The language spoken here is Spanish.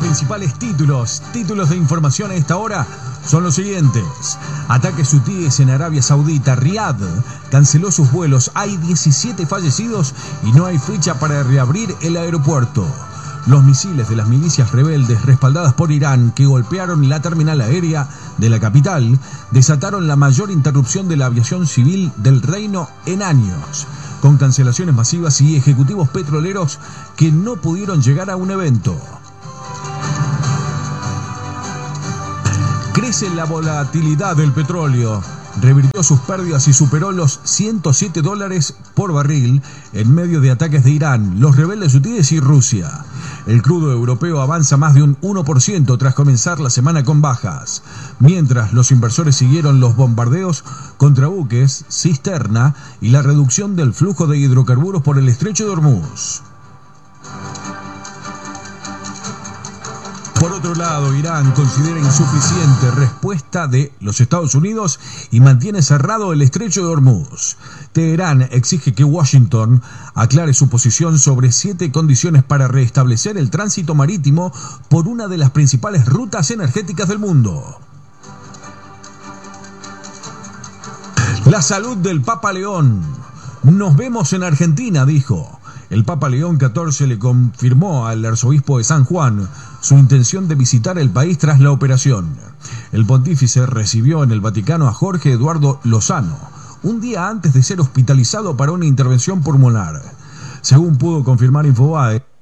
principales títulos de información a esta hora son los siguientes. Ataques hutíes en Arabia Saudita. Riad canceló sus vuelos. Hay 17 fallecidos y no hay fecha para reabrir el aeropuerto. Los misiles de las milicias rebeldes respaldadas por Irán que golpearon la terminal aérea de la capital desataron la mayor interrupción de la aviación civil del reino en años, con cancelaciones masivas y ejecutivos petroleros que no pudieron llegar a un evento. Crece la volatilidad del petróleo. Revirtió sus pérdidas y superó los $107 por barril en medio de ataques de Irán, los rebeldes hutíes y Rusia. El crudo europeo avanza más de un 1% tras comenzar la semana con bajas, mientras los inversores siguieron los bombardeos contra buques, cisterna y la reducción del flujo de hidrocarburos por el estrecho de Hormuz. Por otro lado, Irán considera insuficiente respuesta de los Estados Unidos y mantiene cerrado el estrecho de Hormuz. Teherán exige que Washington aclare su posición sobre 7 condiciones para restablecer el tránsito marítimo por una de las principales rutas energéticas del mundo. La salud del Papa León. Nos vemos en Argentina, dijo. El Papa León XIV le confirmó al arzobispo de San Juan su intención de visitar el país tras la operación. El pontífice recibió en el Vaticano a Jorge Eduardo Lozano, un día antes de ser hospitalizado para una intervención pulmonar. Según pudo confirmar Infobae,